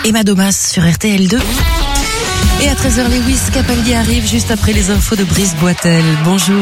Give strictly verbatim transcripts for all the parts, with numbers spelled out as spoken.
Emma Domas sur R T L deux. Et à treize heures, Lewis Capaldi arrive juste après les infos de Brice Boitel. Bonjour.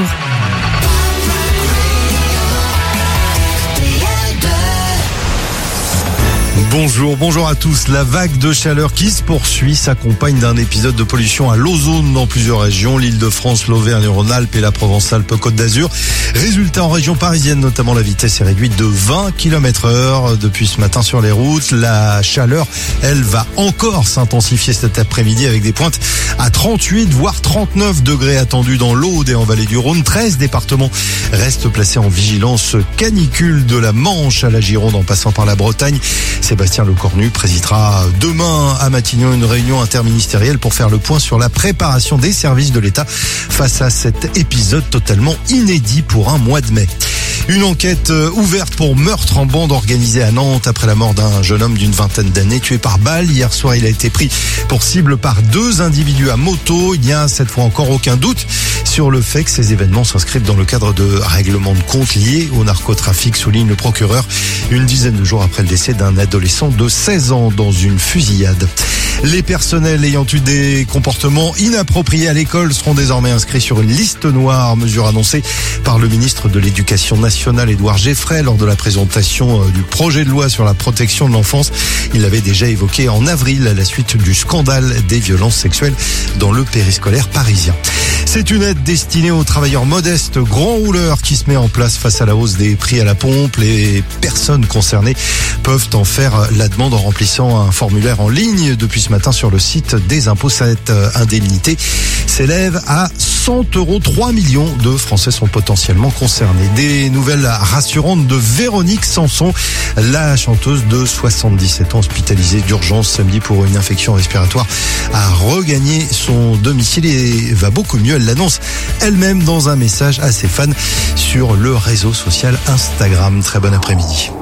Bonjour, bonjour à tous. La vague de chaleur qui se poursuit s'accompagne d'un épisode de pollution à l'ozone dans plusieurs régions, l'Île-de-France, l'Auvergne-Rhône-Alpes et la Provence-Alpes-Côte d'Azur. Résultat, en région parisienne notamment, la vitesse est réduite de vingt kilomètres heure depuis ce matin sur les routes. La chaleur, elle, va encore s'intensifier cet après-midi avec des pointes à trente-huit voire trente-neuf degrés attendus dans l'Aude et en vallée du Rhône. treize départements restent placés en vigilance canicule, de la Manche à la Gironde en passant par la Bretagne. Sébastien Lecornu présidera demain à Matignon une réunion interministérielle pour faire le point sur la préparation des services de l'État face à cet épisode totalement inédit pour un mois de mai. Une enquête ouverte pour meurtre en bande organisée à Nantes après la mort d'un jeune homme d'une vingtaine d'années tué par balle. Hier soir, il a été pris pour cible par deux individus à moto. Il n'y a cette fois encore aucun doute sur le fait que ces événements s'inscrivent dans le cadre de règlements de compte liés au narcotrafic, souligne le procureur, une dizaine de jours après le décès d'un adolescent de seize ans dans une fusillade. Les personnels ayant eu des comportements inappropriés à l'école seront désormais inscrits sur une liste noire, mesure annoncée par le ministre de l'Éducation nationale, Édouard Geffray, lors de la présentation du projet de loi sur la protection de l'enfance. Il l'avait déjà évoqué en avril à la suite du scandale des violences sexuelles dans le périscolaire parisien. C'est une aide destinée aux travailleurs modestes, grands rouleurs, qui se met en place face à la hausse des prix à la pompe. Les personnes concernées peuvent en faire la demande en remplissant un formulaire en ligne depuis ce matin sur le site des impôts. Cette indemnité s'élève à cent euros. trois millions de Français sont potentiellement concernés. Des nouvelles rassurantes de Véronique Sanson, la chanteuse de soixante-dix-sept ans hospitalisée d'urgence samedi pour une infection respiratoire, a regagné son domicile et va beaucoup mieux. Elle l'annonce elle-même dans un message à ses fans sur le réseau social Instagram. Très bon après-midi.